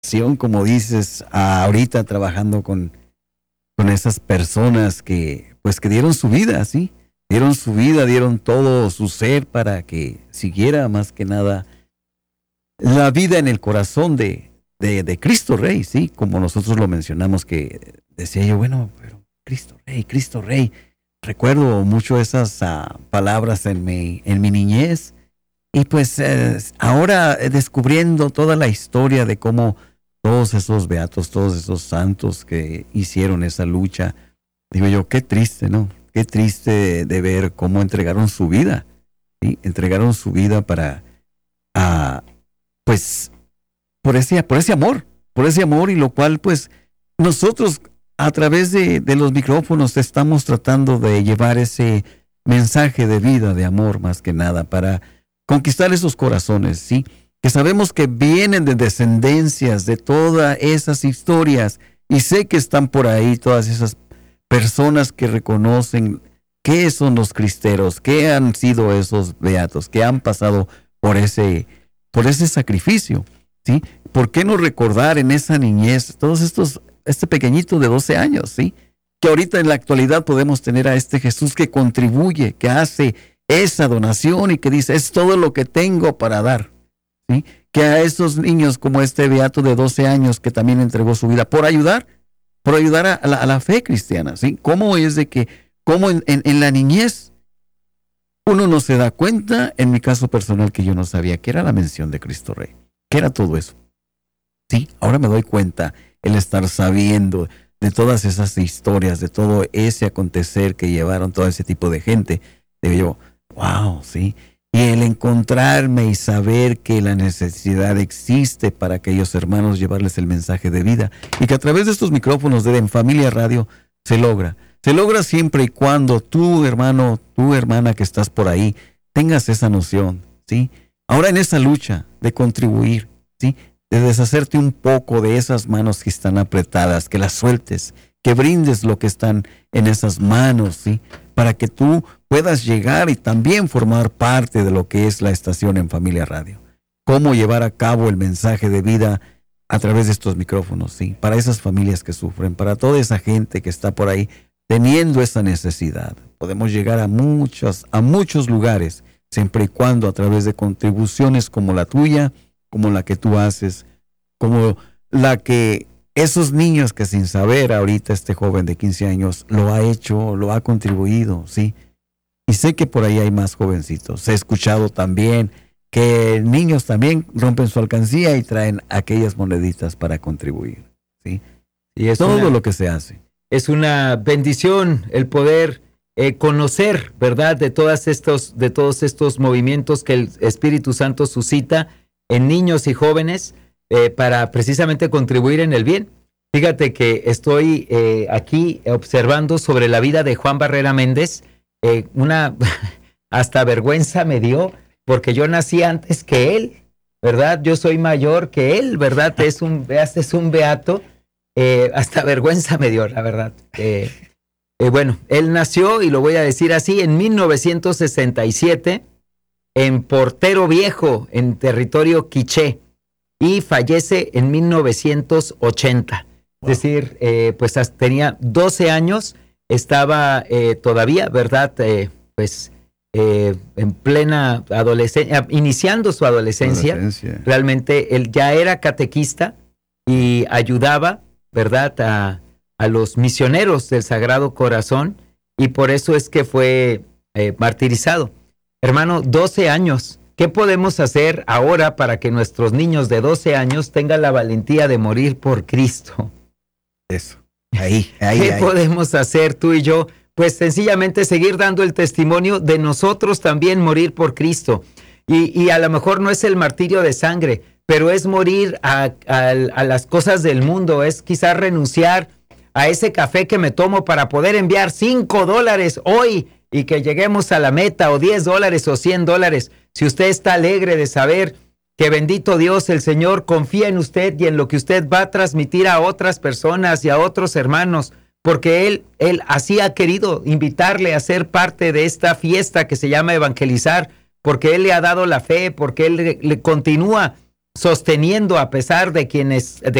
como dices, ahorita trabajando con esas personas que, pues, que dieron su vida, ¿sí? Dieron su vida, dieron todo su ser para que siguiera más que nada la vida en el corazón de Cristo Rey, ¿sí? Como nosotros lo mencionamos, que decía yo, bueno, pero Cristo Rey. Recuerdo mucho esas palabras en mi niñez. Y pues ahora descubriendo toda la historia de cómo todos esos beatos, todos esos santos que hicieron esa lucha, digo yo, qué triste, ¿no? Qué triste de ver cómo entregaron su vida, ¿sí? Entregaron su vida para, pues, por ese amor, y lo cual, pues, nosotros a través de los micrófonos estamos tratando de llevar ese mensaje de vida, de amor, más que nada, para conquistar esos corazones, ¿sí? Que sabemos que vienen de descendencias de todas esas historias, y sé que están por ahí todas esas personas que reconocen qué son los cristeros, qué han sido esos beatos, que han pasado por ese sacrificio, ¿sí? ¿Por qué no recordar en esa niñez este pequeñito de 12 años, ¿sí? Que ahorita en la actualidad podemos tener a este Jesús que contribuye, que hace esa donación y que dice, es todo lo que tengo para dar, ¿sí? Que a esos niños como este beato de 12 años que también entregó su vida por ayudar a la fe cristiana, ¿sí? ¿Cómo es de que, cómo en la niñez uno no se da cuenta, en mi caso personal, que yo no sabía que era la mención de Cristo Rey, que era todo eso, ¿sí? Ahora me doy cuenta, el estar sabiendo de todas esas historias, de todo ese acontecer que llevaron todo ese tipo de gente, digo yo, wow, ¿sí? Y el encontrarme y saber que la necesidad existe para aquellos hermanos, llevarles el mensaje de vida, y que a través de estos micrófonos de En Familia Radio se logra siempre y cuando tú, hermano, tu hermana que estás por ahí, tengas esa noción, ¿sí? Ahora en esa lucha de contribuir, ¿sí? De deshacerte un poco de esas manos que están apretadas, que las sueltes, que brindes lo que están en esas manos, ¿sí? Para que tú puedas llegar y también formar parte de lo que es la estación En Familia Radio. Cómo llevar a cabo el mensaje de vida a través de estos micrófonos, ¿sí? Para esas familias que sufren, para toda esa gente que está por ahí teniendo esa necesidad. Podemos llegar a muchos lugares, siempre y cuando a través de contribuciones como la tuya, como la que tú haces, como la que esos niños que sin saber ahorita este joven de 15 años lo ha hecho, lo ha contribuido, ¿sí? Y sé que por ahí hay más jovencitos. He escuchado también que niños también rompen su alcancía y traen aquellas moneditas para contribuir, ¿sí? Y es todo lo que se hace. Es una bendición el poder conocer, ¿verdad? De todos estos movimientos que el Espíritu Santo suscita en niños y jóvenes para precisamente contribuir en el bien. Fíjate que estoy aquí observando sobre la vida de Juan Barrera Méndez. Hasta vergüenza me dio, porque yo nací antes que él, ¿verdad? Yo soy mayor que él, ¿verdad? Es un beato. Hasta vergüenza me dio, la verdad. Bueno, él nació, y lo voy a decir así, en 1967, en Portero Viejo, en territorio quiché, y fallece en 1980. Wow. Es decir, pues tenía 12 años, estaba todavía, ¿verdad? En plena adolescencia, iniciando su adolescencia. Realmente él ya era catequista y ayudaba, ¿verdad?, a los misioneros del Sagrado Corazón, y por eso es que fue martirizado. Hermano, 12 años. ¿Qué podemos hacer ahora para que nuestros niños de 12 años tengan la valentía de morir por Cristo? Eso. Ahí. ¿Qué podemos hacer tú y yo? Pues sencillamente seguir dando el testimonio de nosotros también morir por Cristo. Y a lo mejor no es el martirio de sangre, pero es morir a las cosas del mundo, es quizás renunciar a ese café que me tomo para poder enviar $5 hoy y que lleguemos a la meta, o $10 o $100. Si usted está alegre de saber que, bendito Dios, el Señor confía en usted y en lo que usted va a transmitir a otras personas y a otros hermanos, porque Él así ha querido invitarle a ser parte de esta fiesta que se llama evangelizar, porque Él le ha dado la fe, porque Él le continúa sosteniendo a pesar de